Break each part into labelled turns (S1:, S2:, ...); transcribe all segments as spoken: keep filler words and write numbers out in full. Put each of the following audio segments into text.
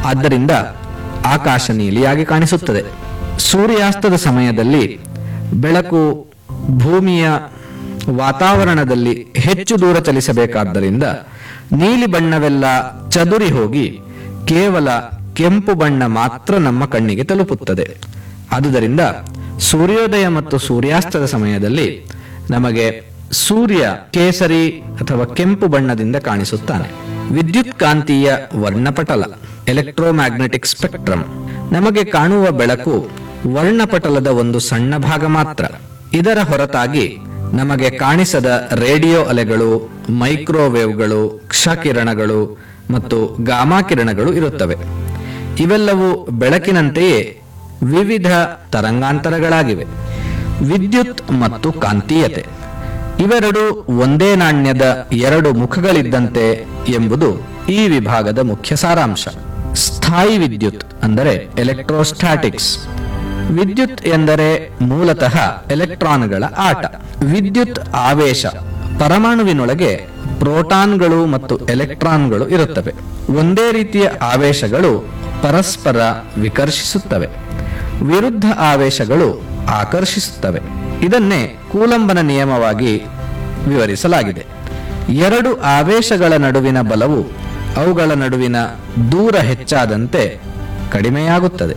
S1: ಆದ್ದರಿಂದ ಆಕಾಶ ನೀಲಿಯಾಗಿ ಕಾಣಿಸುತ್ತದೆ. ಸೂರ್ಯಾಸ್ತದ ಸಮಯದಲ್ಲಿ ಬೆಳಕು ಭೂಮಿಯ ವಾತಾವರಣದಲ್ಲಿ ಹೆಚ್ಚು ದೂರ ಚಲಿಸಬೇಕಾದ್ದರಿಂದ ನೀಲಿ ಬಣ್ಣವೆಲ್ಲ ಚದುರಿ ಹೋಗಿ ಕೇವಲ ಕೆಂಪು ಬಣ್ಣ ಮಾತ್ರ ನಮ್ಮ ಕಣ್ಣಿಗೆ ತಲುಪುತ್ತದೆ. ಆದುದರಿಂದ ಸೂರ್ಯೋದಯ ಮತ್ತು ಸೂರ್ಯಾಸ್ತದ ಸಮಯದಲ್ಲಿ ನಮಗೆ ಸೂರ್ಯ ಕೇಸರಿ ಅಥವಾ ಕೆಂಪು ಬಣ್ಣದಿಂದ ಕಾಣಿಸುತ್ತಾನೆ. ವಿದ್ಯುತ್ ಕಾಂತೀಯ ವರ್ಣಪಟಲ, ಎಲೆಕ್ಟ್ರೋಮ್ಯಾಗ್ನೆಟಿಕ್ ಸ್ಪೆಕ್ಟ್ರಮ್. ನಮಗೆ ಕಾಣುವ ಬೆಳಕು ವರ್ಣಪಟಲದ ಒಂದು ಸಣ್ಣ ಭಾಗ ಮಾತ್ರ. ಇದರ ಹೊರತಾಗಿ ನಮಗೆ ಕಾಣಿಸದ ರೇಡಿಯೋ ಅಲೆಗಳು, ಮೈಕ್ರೋವೇವ್ಗಳು, ಕ್ಷಕಿರಣಗಳು ಮತ್ತು ಗಾಮಾ ಕಿರಣಗಳು ಇರುತ್ತವೆ. ಇವೆಲ್ಲವೂ ಬೆಳಕಿನಂತೆಯೇ ವಿವಿಧ ತರಂಗಾಂತರಗಳಾಗಿವೆ. ವಿದ್ಯುತ್ ಮತ್ತು ಕಾಂತೀಯತೆ ಇವೆರಡು ಒಂದೇ ನಾಣ್ಯದ ಎರಡು ಮುಖಗಳಿದ್ದಂತೆ ಎಂಬುದು ಈ ವಿಭಾಗದ ಮುಖ್ಯ ಸಾರಾಂಶ. ಸ್ಥಾಯಿ ವಿದ್ಯುತ್ ಅಂದರೆ ಎಲೆಕ್ಟ್ರೋಸ್ಟಾಟಿಕ್ಸ್. ವಿದ್ಯುತ್ ಎಂದರೆ ಮೂಲತಃ ಎಲೆಕ್ಟ್ರಾನ್ಗಳ ಆಟ. ವಿದ್ಯುತ್ ಆವೇಶ, ಪರಮಾಣುವಿನೊಳಗೆ ಪ್ರೋಟಾನ್ಗಳು ಮತ್ತು ಎಲೆಕ್ಟ್ರಾನ್ಗಳು ಇರುತ್ತವೆ. ಒಂದೇ ರೀತಿಯ ಆವೇಶಗಳು ಪರಸ್ಪರ ವಿಕರ್ಷಿಸುತ್ತವೆ, ವಿರುದ್ಧ ಆವೇಶಗಳು ಆಕರ್ಷಿಸುತ್ತವೆ. ಇದನ್ನೇ ಕೂಲಂಬನ ನಿಯಮವಾಗಿ ವಿವರಿಸಲಾಗಿದೆ. ಎರಡು ಆವೇಶಗಳ ನಡುವಿನ ಬಲವು ಅವುಗಳ ನಡುವಿನ ದೂರ ಹೆಚ್ಚಾದಂತೆ ಕಡಿಮೆಯಾಗುತ್ತದೆ.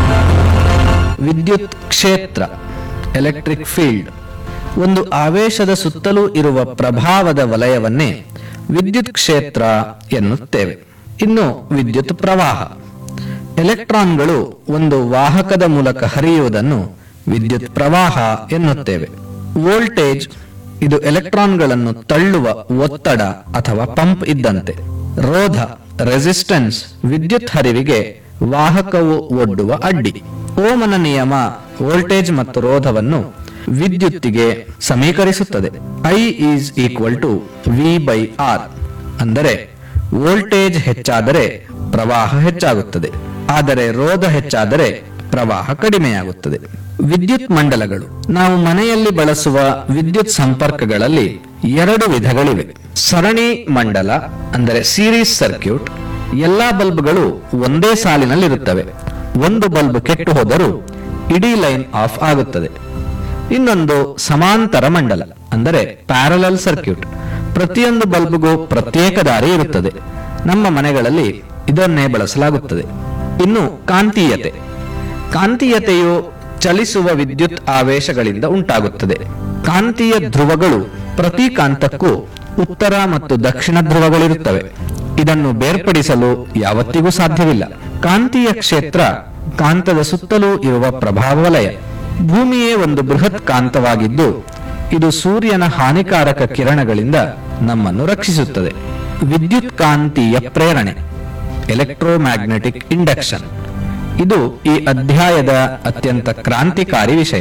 S1: ವಿದ್ಯುತ್ ಕ್ಷೇತ್ರ, ಎಲೆಕ್ಟ್ರಿಕ್ ಫೀಲ್ಡ್. ಒಂದು ಆವೇಶದ ಸುತ್ತಲೂ ಇರುವ ಪ್ರಭಾವದ ವಲಯವನ್ನೇ ವಿದ್ಯುತ್ ಕ್ಷೇತ್ರ ಎನ್ನುತ್ತೇವೆ. ಇನ್ನು ವಿದ್ಯುತ್ ಪ್ರವಾಹ. ಎಲೆಕ್ಟ್ರಾನ್ಗಳು ಒಂದು ವಾಹಕದ ಮೂಲಕ ಹರಿಯುವುದನ್ನು ವಿದ್ಯುತ್ ಪ್ರವಾಹ ಎನ್ನುತ್ತೇವೆ. ವೋಲ್ಟೇಜ್, ಇದು ಎಲೆಕ್ಟ್ರಾನ್ಗಳನ್ನು ತಳ್ಳುವ ಒತ್ತಡ ಅಥವಾ ಪಂಪ್ ಇದ್ದಂತೆ. ರೋಧ, ರೆಸಿಸ್ಟೆನ್ಸ್, ವಿದ್ಯುತ್ ಹರಿವಿಗೆ ವಾಹಕವು ಒಡ್ಡುವ ಅಡ್ಡಿ. ಓಮನ ನಿಯಮ ವೋಲ್ಟೇಜ್ ಮತ್ತು ರೋಧವನ್ನು ವಿದ್ಯುತ್ತಿಗೆ ಸಮೀಕರಿಸುತ್ತದೆ. I is equal to V by R. ಅಂದರೆ ವೋಲ್ಟೇಜ್ ಹೆಚ್ಚಾದರೆ ಪ್ರವಾಹ ಹೆಚ್ಚಾಗುತ್ತದೆ, ಆದರೆ ರೋಧ ಹೆಚ್ಚಾದರೆ ಪ್ರವಾಹ ಕಡಿಮೆಯಾಗುತ್ತದೆ. ವಿದ್ಯುತ್ ಮಂಡಲಗಳು. ನಾವು ಮನೆಯಲ್ಲಿ ಬಳಸುವ ವಿದ್ಯುತ್ ಸಂಪರ್ಕಗಳಲ್ಲಿ ಎರಡು ವಿಧಗಳಿವೆ. ಸರಣಿ ಮಂಡಲ ಅಂದರೆ ಸೀರೀಸ್ ಸರ್ಕ್ಯೂಟ್. ಎಲ್ಲಾ ಬಲ್ಬ್ಗಳು ಒಂದೇ ಸಾಲಿನಲ್ಲಿರುತ್ತವೆ. ಒಂದು ಬಲ್ಬ್ ಕೆಟ್ಟು ಹೋದರೂ ಇಡೀ ಲೈನ್ ಆಫ್ ಆಗುತ್ತದೆ. ಇನ್ನೊಂದು ಸಮಾಂತರ ಮಂಡಲ ಅಂದರೆ ಪ್ಯಾರಲಲ್ ಸರ್ಕ್ಯೂಟ್. ಪ್ರತಿಯೊಂದು ಬಲ್ಬ್ಗೂ ಪ್ರತ್ಯೇಕ ದಾರಿ ಇರುತ್ತದೆ. ನಮ್ಮ ಮನೆಗಳಲ್ಲಿ ಇದನ್ನೇ ಬಳಸಲಾಗುತ್ತದೆ. ಇನ್ನು ಕಾಂತೀಯತೆ. ಕಾಂತೀಯತೆಯು ಚಲಿಸುವ ವಿದ್ಯುತ್ ಆವೇಶಗಳಿಂದ ಉಂಟಾಗುತ್ತದೆ. ಕಾಂತೀಯ ಧ್ರುವಗಳು ಪ್ರತಿ ಕಾಂತಕ್ಕೂ ಉತ್ತರ ಮತ್ತು ದಕ್ಷಿಣ ಧ್ರುವಗಳಿರುತ್ತವೆ. ಇದನ್ನು ಬೇರ್ಪಡಿಸಲು ಯಾವತ್ತಿಗೂ ಸಾಧ್ಯವಿಲ್ಲ. ಕಾಂತೀಯ ಕ್ಷೇತ್ರ ಕಾಂತದ ಸುತ್ತಲೂ ಇರುವ ಪ್ರಭಾವ ವಲಯ. ಭೂಮಿಯೇ ಒಂದು ಬೃಹತ್ ಕಾಂತವಾಗಿದ್ದು ಇದು ಸೂರ್ಯನ ಹಾನಿಕಾರಕ ಕಿರಣಗಳಿಂದ ನಮ್ಮನ್ನು ರಕ್ಷಿಸುತ್ತದೆ. ವಿದ್ಯುತ್ ಕಾಂತೀಯ ಪ್ರೇರಣೆ, ಎಲೆಕ್ಟ್ರೋಮ್ಯಾಗ್ನೆಟಿಕ್ ಇಂಡಕ್ಷನ್. ಇದು ಈ ಅಧ್ಯಾಯದ ಅತ್ಯಂತ ಕ್ರಾಂತಿಕಾರಿ ವಿಷಯ.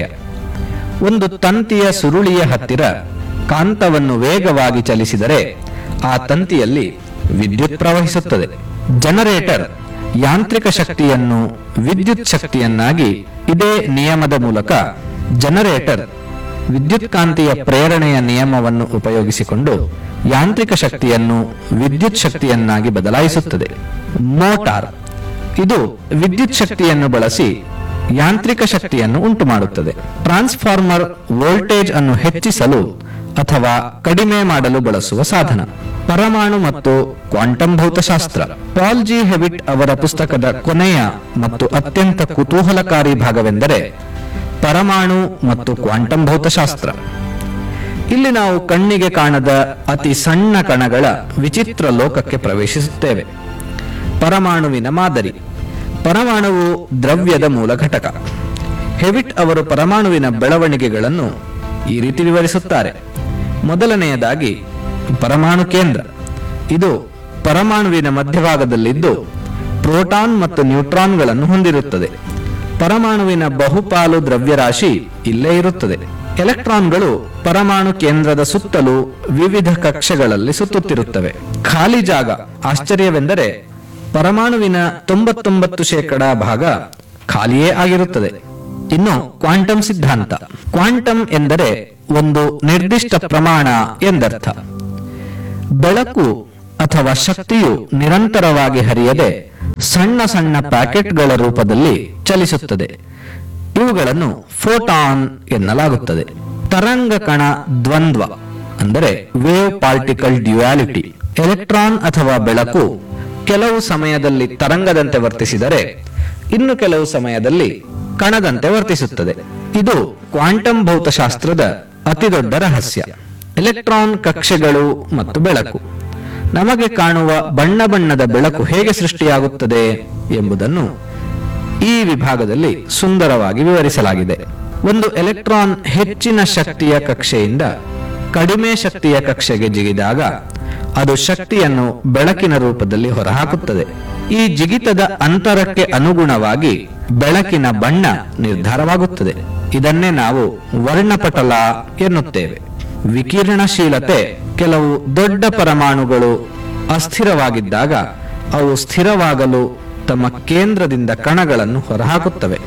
S1: ಒಂದು ತಂತಿಯ ಸುರುಳಿಯ ಹತ್ತಿರ ಕಾಂತವನ್ನು ವೇಗವಾಗಿ ಚಲಿಸಿದರೆ ಆ ತಂತಿಯಲ್ಲಿ ವಿದ್ಯುತ್ ಪ್ರವಹಿಸುತ್ತದೆ. ಜನರೇಟರ್ ಯಾಂತ್ರಿಕ ಶಕ್ತಿಯನ್ನು ವಿದ್ಯುತ್ ಶಕ್ತಿಯನ್ನಾಗಿ ಇದೇ ನಿಯಮದ ಮೂಲಕ ಜನರೇಟರ್ ವಿದ್ಯುತ್ ಕಾಂತೀಯ ಪ್ರೇರಣೆಯ ನಿಯಮವನ್ನು ಉಪಯೋಗಿಸಿಕೊಂಡು ಯಾಂತ್ರಿಕ ಶಕ್ತಿಯನ್ನು ವಿದ್ಯುತ್ ಶಕ್ತಿಯನ್ನಾಗಿ ಬದಲಾಯಿಸುತ್ತದೆ. ಮೋಟಾರ್ ಇದು ವಿದ್ಯುತ್ ಶಕ್ತಿಯನ್ನು ಬಳಸಿ ಯಾಂತ್ರಿಕ ಶಕ್ತಿಯನ್ನು ಉಂಟು ಮಾಡುತ್ತದೆ. ಟ್ರಾನ್ಸ್ಫಾರ್ಮರ್ ವೋಲ್ಟೇಜ್ ಅನ್ನು ಹೆಚ್ಚಿಸಲು ಅಥವಾ ಕಡಿಮೆ ಮಾಡಲು ಬಳಸುವ ಸಾಧನ. ಪರಮಾಣು ಮತ್ತು ಕ್ವಾಂಟಮ್ ಭೌತಶಾಸ್ತ್ರ. ಪಾಲ್ ಜಿ ಹೆವಿಟ್ ಅವರ ಪುಸ್ತಕದ ಕೊನೆಯ ಮತ್ತು ಅತ್ಯಂತ ಕುತೂಹಲಕಾರಿ ಭಾಗವೆಂದರೆ ಪರಮಾಣು ಮತ್ತು ಕ್ವಾಂಟಮ್ ಭೌತಶಾಸ್ತ್ರ. ಇಲ್ಲಿ ನಾವು ಕಣ್ಣಿಗೆ ಕಾಣದ ಅತಿ ಸಣ್ಣ ಕಣಗಳ ವಿಚಿತ್ರ ಲೋಕಕ್ಕೆ ಪ್ರವೇಶಿಸುತ್ತೇವೆ. ಪರಮಾಣುವಿನ ಮಾದರಿ. ಪರಮಾಣುವು ದ್ರವ್ಯದ ಮೂಲ ಘಟಕ. ಹೆವಿಟ್ ಅವರು ಪರಮಾಣುವಿನ ಬೆಳವಣಿಗೆಗಳನ್ನು ಈ ರೀತಿ ವಿವರಿಸುತ್ತಾರೆ. ಮೊದಲನೆಯದಾಗಿ ಪರಮಾಣು ಕೇಂದ್ರ. ಇದು ಪರಮಾಣುವಿನ ಮಧ್ಯಭಾಗದಲ್ಲಿದ್ದು ಪ್ರೋಟಾನ್ ಮತ್ತು ನ್ಯೂಟ್ರಾನ್ಗಳನ್ನು ಹೊಂದಿರುತ್ತದೆ. ಪರಮಾಣುವಿನ ಬಹುಪಾಲು ದ್ರವ್ಯರಾಶಿ ಇಲ್ಲೇ ಇರುತ್ತದೆ. ಎಲೆಕ್ಟ್ರಾನ್ಗಳು ಪರಮಾಣು ಕೇಂದ್ರದ ಸುತ್ತಲೂ ವಿವಿಧ ಕಕ್ಷೆಗಳಲ್ಲಿ ಸುತ್ತುತ್ತಿರುತ್ತವೆ. ಖಾಲಿ ಜಾಗ. ಆಶ್ಚರ್ಯವೆಂದರೆ ಪರಮಾಣುವಿನ ತೊಂಬತ್ತೊಂಬತ್ತು ಶೇಕಡ ಭಾಗ ಖಾಲಿಯೇ ಆಗಿರುತ್ತದೆ. ಇನ್ನು ಕ್ವಾಂಟಮ್ ಸಿದ್ಧಾಂತ. ಕ್ವಾಂಟಮ್ ಎಂದರೆ ಒಂದು ನಿರ್ದಿಷ್ಟ ಪ್ರಮಾಣ ಎಂದರ್ಥ. ಬೆಳಕು ಅಥವಾ ಶಕ್ತಿಯು ನಿರಂತರವಾಗಿ ಹರಿಯದೆ ಸಣ್ಣ ಸಣ್ಣ ಪ್ಯಾಕೆಟ್ಗಳ ರೂಪದಲ್ಲಿ ಚಲಿಸುತ್ತದೆ. ಇವುಗಳನ್ನು ಫೋಟಾನ್ ಎನ್ನಲಾಗುತ್ತದೆ. ತರಂಗ ಕಣ ದ್ವಂದ್ವ ಅಂದರೆ ವೇವ್ ಪಾರ್ಟಿಕಲ್ ಡ್ಯುಯಾಲಿಟಿ. ಎಲೆಕ್ಟ್ರಾನ್ ಅಥವಾ ಬೆಳಕು ಕೆಲವು ಸಮಯದಲ್ಲಿ ತರಂಗದಂತೆ ವರ್ತಿಸಿದರೆ ಇನ್ನು ಕೆಲವು ಸಮಯದಲ್ಲಿ ಕಣದಂತೆ ವರ್ತಿಸುತ್ತದೆ. ಇದು ಕ್ವಾಂಟಮ್ ಭೌತಶಾಸ್ತ್ರದ ಅತಿದೊಡ್ಡ ರಹಸ್ಯ. ಎಲೆಕ್ಟ್ರಾನ್, ಕಕ್ಷೆಗಳು ಮತ್ತು ಬೆಳಕು. ನಮಗೆ ಕಾಣುವ ಬಣ್ಣ ಬಣ್ಣದ ಬೆಳಕು ಹೇಗೆ ಸೃಷ್ಟಿಯಾಗುತ್ತದೆ ಎಂಬುದನ್ನು ಈ ವಿಭಾಗದಲ್ಲಿ ಸುಂದರವಾಗಿ ವಿವರಿಸಲಾಗಿದೆ. ಒಂದು ಎಲೆಕ್ಟ್ರಾನ್ ಹೆಚ್ಚಿನ ಶಕ್ತಿಯ ಕಕ್ಷೆಯಿಂದ ಕಡಿಮೆ ಶಕ್ತಿಯ ಕಕ್ಷೆಗೆ ಜಿಗಿದಾಗ ಅದು ಶಕ್ತಿಯನ್ನು ಬೆಳಕಿನ ರೂಪದಲ್ಲಿ ಹೊರಹಾಕುತ್ತದೆ. ಈ ಜಿಗಿತದ ಅಂತರಕ್ಕೆ ಅನುಗುಣವಾಗಿ ಬೆಳಕಿನ ಬಣ್ಣ ನಿರ್ಧಾರವಾಗುತ್ತದೆ. ಇದನ್ನೇ ನಾವು ವರ್ಣಪಟಲ ಎನ್ನುತ್ತೇವೆ. ವಿಕಿರಣಶೀಲತೆ ಕೆಲವು ದೊಡ್ಡ ಪರಮಾಣುಗಳು ಅಸ್ಥಿರವಾಗಿದ್ದಾಗ ಅವು ಸ್ಥಿರವಾಗಲು ತಮ್ಮ ಕೇಂದ್ರದಿಂದ ಕಣಗಳನ್ನು ಹೊರಹಾಕುತ್ತವೆ.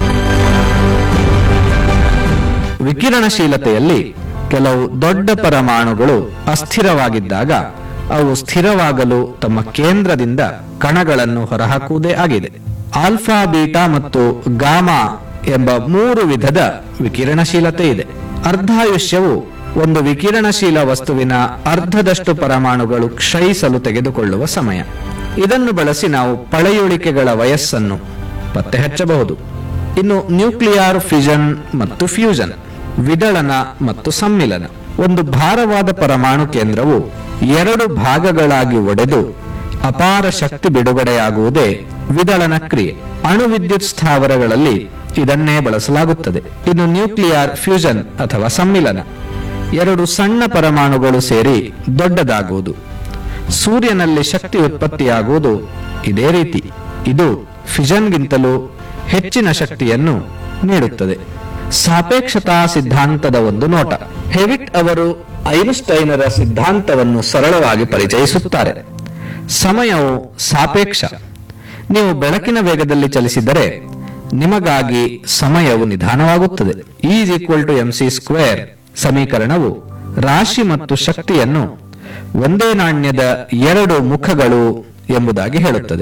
S1: ವಿಕಿರಣಶೀಲತೆಯಲ್ಲಿ ಕೆಲವು ದೊಡ್ಡ ಪರಮಾಣುಗಳು ಅಸ್ಥಿರವಾಗಿದ್ದಾಗ ಅವು ಸ್ಥಿರವಾಗಲು ತಮ್ಮ ಕೇಂದ್ರದಿಂದ ಕಣಗಳನ್ನು ಹೊರಹಾಕುವುದೇ ಆಗಿದೆ. ಆಲ್ಫಾ, ಬೀಟಾ ಮತ್ತು ಗಾಮಾ ಎಂಬ ಮೂರು ವಿಧದ ವಿಕಿರಣಶೀಲತೆ ಇದೆ. ಅರ್ಧಾಯುಷ್ಯವು ಒಂದು ವಿಕಿರಣಶೀಲ ವಸ್ತುವಿನ ಅರ್ಧದಷ್ಟು ಪರಮಾಣುಗಳು ಕ್ಷಯಿಸಲು ತೆಗೆದುಕೊಳ್ಳುವ ಸಮಯ. ಇದನ್ನು ಬಳಸಿ ನಾವು ಪಳೆಯುಳಿಕೆಗಳ ವಯಸ್ಸನ್ನು ಪತ್ತೆ ಹಚ್ಚಬಹುದು. ಇನ್ನು ನ್ಯೂಕ್ಲಿಯರ್ ಫಿಷನ್ ಮತ್ತು ಫ್ಯೂಷನ್, ವಿದಳನ ಮತ್ತು ಸಮ್ಮಿಲನ. ಒಂದು ಭಾರವಾದ ಪರಮಾಣು ಕೇಂದ್ರವು ಎರಡು ಭಾಗಗಳಾಗಿ ಒಡೆದು ಅಪಾರ ಶಕ್ತಿ ಬಿಡುಗಡೆಯಾಗುವುದೇ ವಿದಳನ ಕ್ರಿಯೆ. ಅಣು ವಿದ್ಯುತ್ ಸ್ಥಾವರಗಳಲ್ಲಿ ಇದನ್ನೇ ಬಳಸಲಾಗುತ್ತದೆ. ಇನ್ನು ನ್ಯೂಕ್ಲಿಯರ್ ಫ್ಯೂಷನ್ ಅಥವಾ ಸಮ್ಮಿಲನ, ಎರಡು ಸಣ್ಣ ಪರಮಾಣುಗಳು ಸೇರಿ ದೊಡ್ಡದಾಗುವುದು. ಸೂರ್ಯನಲ್ಲಿ ಶಕ್ತಿ ಉತ್ಪತ್ತಿಯಾಗುವುದು ಇದೇ ರೀತಿ. ಇದು ಫಿಷನ್ಗಿಂತಲೂ ಹೆಚ್ಚಿನ ಶಕ್ತಿಯನ್ನು ನೀಡುತ್ತದೆ. ಸಾಪೇಕ್ಷತಾ ಸಿದ್ಧಾಂತದ ಒಂದು ನೋಟ. ಹೆವಿಟ್ ಅವರು ಐನ್ಸ್ಟೈನರ ಸಿದ್ಧಾಂತವನ್ನು ಸರಳವಾಗಿ ಪರಿಚಯಿಸುತ್ತಾರೆ. ಸಮಯವು ಸಾಪೇಕ್ಷ. ನೀವು ಬೆಳಕಿನ ವೇಗದಲ್ಲಿ ಚಲಿಸಿದರೆ ನಿಮಗಾಗಿ ಸಮಯವು ನಿಧಾನವಾಗುತ್ತದೆ. Is equal to M C square ಸಮೀಕರಣವು ರಾಶಿ ಮತ್ತು ಶಕ್ತಿಯನ್ನು ಒಂದೇ ನಾಣ್ಯದ ಎರಡು ಮುಖಗಳು ಎಂಬುದಾಗಿ ಹೇಳುತ್ತದೆ.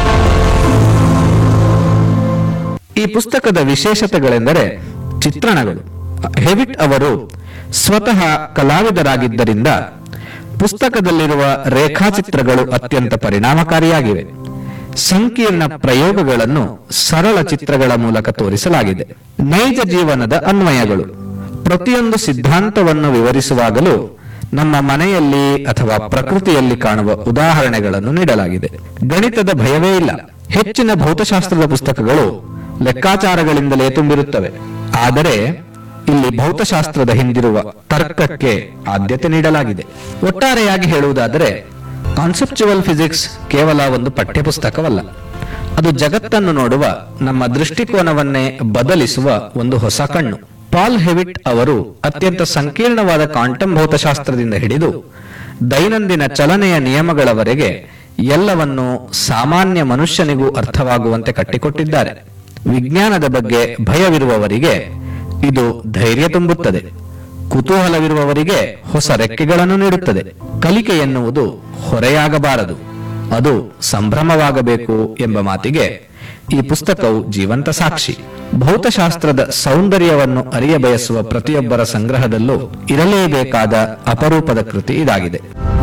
S1: ಈ ಪುಸ್ತಕದ ವಿಶೇಷತೆಗಳೆಂದರೆ ಚಿತ್ರಣಗಳು. ಹೆವಿಟ್ ಅವರು ಸ್ವತಃ ಕಲಾವಿದರಾಗಿದ್ದರಿಂದ ಪುಸ್ತಕದಲ್ಲಿರುವ ರೇಖಾಚಿತ್ರಗಳು ಅತ್ಯಂತ ಪರಿಣಾಮಕಾರಿಯಾಗಿವೆ. ಸಂಕೀರ್ಣ ಪ್ರಯೋಗಗಳನ್ನು ಸರಳ ಚಿತ್ರಗಳ ಮೂಲಕ ತೋರಿಸಲಾಗಿದೆ. ನೈಜ ಜೀವನದ ಅನ್ವಯಗಳು. ಪ್ರತಿಯೊಂದು ಸಿದ್ಧಾಂತವನ್ನು ವಿವರಿಸುವಾಗಲೂ ನಮ್ಮ ಮನೆಯಲ್ಲಿ ಅಥವಾ ಪ್ರಕೃತಿಯಲ್ಲಿ ಕಾಣುವ ಉದಾಹರಣೆಗಳನ್ನು ನೀಡಲಾಗಿದೆ. ಗಣಿತದ ಭಯವೇ ಇಲ್ಲ. ಹೆಚ್ಚಿನ ಭೌತಶಾಸ್ತ್ರದ ಪುಸ್ತಕಗಳು ಲೆಕ್ಕಾಚಾರಗಳಿಂದಲೇ ತುಂಬಿರುತ್ತವೆ. ಆದರೆ ಇಲ್ಲಿ ಭೌತಶಾಸ್ತ್ರದ ಹಿಂದಿರುವ ತರ್ಕಕ್ಕೆ ಆದ್ಯತೆ ನೀಡಲಾಗಿದೆ. ಒಟ್ಟಾರೆಯಾಗಿ ಹೇಳುವುದಾದರೆ ಕಾನ್ಸೆಪ್ಚುವಲ್ ಫಿಸಿಕ್ಸ್ ಕೇವಲ ಒಂದು ಪಠ್ಯಪುಸ್ತಕವಲ್ಲ. ಅದು ಜಗತ್ತನ್ನು ನೋಡುವ ನಮ್ಮ ದೃಷ್ಟಿಕೋನವನ್ನೇ ಬದಲಿಸುವ ಒಂದು ಹೊಸ ಕಣ್ಣು. ಪಾಲ್ ಹೆವಿಟ್ ಅವರು ಅತ್ಯಂತ ಸಂಕೀರ್ಣವಾದ ಕ್ವಾಂಟಮ್ ಭೌತಶಾಸ್ತ್ರದಿಂದ ಹಿಡಿದು ದೈನಂದಿನ ಚಲನೆಯ ನಿಯಮಗಳವರೆಗೆ ಎಲ್ಲವನ್ನು ಸಾಮಾನ್ಯ ಮನುಷ್ಯನಿಗೂ ಅರ್ಥವಾಗುವಂತೆ ಕಟ್ಟಿಕೊಟ್ಟಿದ್ದಾರೆ. ವಿಜ್ಞಾನದ ಬಗ್ಗೆ ಭಯವಿರುವವರಿಗೆ ಇದು ಧೈರ್ಯ ತುಂಬುತ್ತದೆ. ಕುತೂಹಲವಿರುವವರಿಗೆ ಹೊಸ ರೆಕ್ಕೆಗಳನ್ನು ನೀಡುತ್ತದೆ. ಕಲಿಕೆ ಎನ್ನುವುದು ಹೊರೆಯಾಗಬಾರದು, ಅದು ಸಂಭ್ರಮವಾಗಬೇಕು ಎಂಬ ಮಾತಿಗೆ ಈ ಪುಸ್ತಕವು ಜೀವಂತ ಸಾಕ್ಷಿ. ಭೌತಶಾಸ್ತ್ರದ ಸೌಂದರ್ಯವನ್ನು ಅರಿಯ ಬಯಸುವ ಪ್ರತಿಯೊಬ್ಬರ ಸಂಗ್ರಹದಲ್ಲೂ ಇರಲೇಬೇಕಾದ ಅಪರೂಪದ ಕೃತಿ ಇದಾಗಿದೆ.